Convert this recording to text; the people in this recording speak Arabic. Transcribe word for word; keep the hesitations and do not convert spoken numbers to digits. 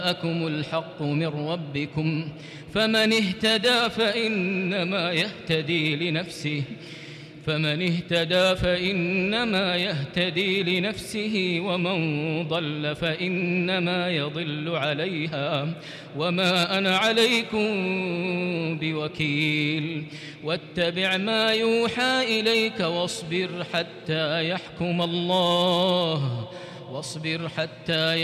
جاءكم الحق من ربكم فمن اهتدى فإنما يهتدي لنفسه فمن اهتدى فإنما يهتدي لنفسه ومن ضل فإنما يضل عليها وما أنا عليكم بوكيل واتبع ما يوحى إليك واصبر حتى يحكم الله واصبر حتى